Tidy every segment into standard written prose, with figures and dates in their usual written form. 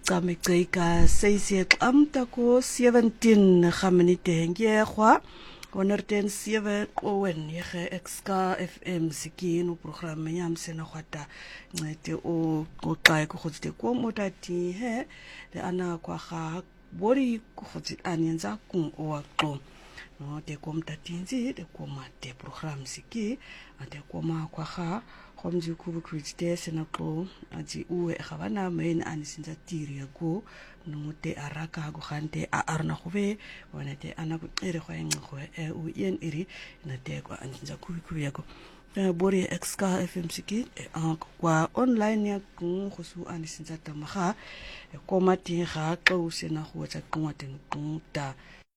Kamekeka seisiek amtako 17 minute ngiyehwa 107 owen yege exka FM sikino program yamsena khwata ncede o qoqaye go khotse ko motati he le ana kwa ga bori go khotse anyenza ku o aqo no te kom tatinzi te koma te program siki ate koma kwa ga khomji ku bukrite sena ko ati uwe khabana main anisinza tiri yako no te araka go khante a arna khove wana te ana ku qere khwa engxo u yen iri na te kwa anisinza ku yako bori exka FMCK kwa online ya ku khusu anisinza tamaga koma ti ga xo sena go tsa qwa teng ta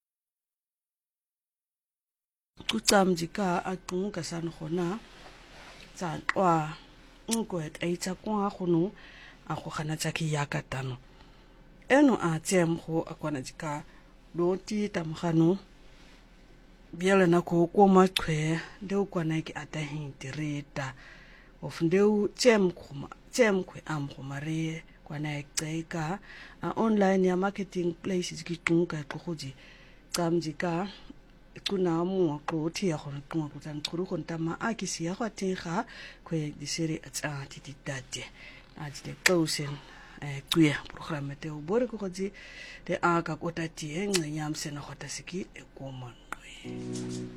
kutamjika atunga san khona tsa twa ngo et aitsa kwa khono a go gana tsa ki yaka tano eno a tsem go akwana jika doti tamgano biela na ko koma qhwe de ukwana ki atahin direta of ndeu tsem khwe am go mare kwana eceka online ya marketing places ki tunga tlogoji tsamjika kuna mo qothi ya gona tloga go tsang tshuru go ntama a ke sia go tega kwe di sere tsa titate a di closen kuya program te o bore go gotsi te a ka kota ti engce yamsena go ta siki e koma